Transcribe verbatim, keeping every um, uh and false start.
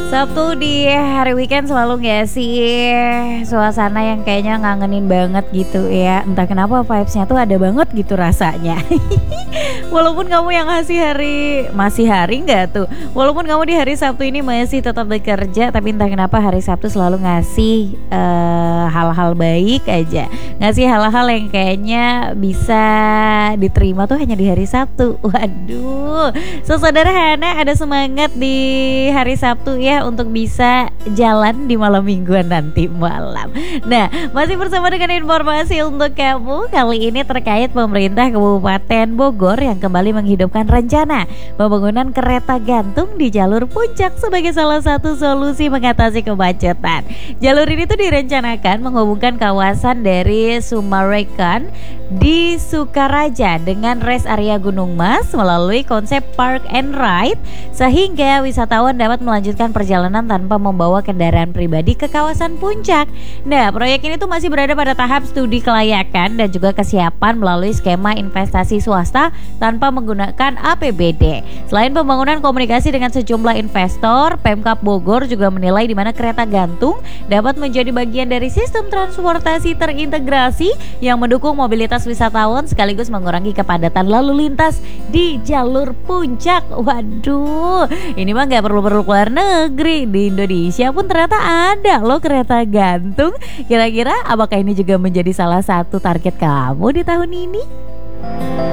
Sabtu di hari weekend selalu gak sih suasana yang kayaknya ngangenin banget gitu ya. Entah kenapa vibes-nya tuh ada banget gitu rasanya. Walaupun kamu yang ngasih hari masih hari nggak tuh? Walaupun kamu di hari Sabtu ini masih tetap bekerja, tapi entah kenapa hari Sabtu selalu ngasih uh, hal-hal baik aja. Ngasih hal-hal yang kayaknya bisa diterima tuh hanya di hari Sabtu. Waduh, so sederhana ada semangat di hari Sabtu ya untuk bisa jalan di malam mingguan nanti malam. Nah, masih bersama dengan informasi untuk kamu kali ini terkait pemerintah Kabupaten Bogor yang kembali menghidupkan rencana pembangunan kereta gantung di jalur puncak sebagai salah satu solusi mengatasi kemacetan. Jalur ini tuh direncanakan menghubungkan kawasan dari Sumarekon di Sukaraja dengan rest area Gunung Mas melalui konsep park and ride sehingga wisatawan dapat melanjutkan perjalanan tanpa membawa kendaraan pribadi ke kawasan puncak. Nah, proyek ini tuh masih berada pada tahap studi kelayakan dan juga kesiapan melalui skema investasi swasta tanpa menggunakan A P B D. Selain pembangunan komunikasi dengan sejumlah investor, Pemkab Bogor juga menilai di mana kereta gantung dapat menjadi bagian dari sistem transportasi terintegrasi yang mendukung mobilitas wisatawan sekaligus mengurangi kepadatan lalu lintas di jalur puncak. Waduh, ini mah nggak perlu-perlu keluar negeri, di Indonesia pun ternyata ada loh kereta gantung. Kira-kira apakah ini juga menjadi salah satu target kamu di tahun ini?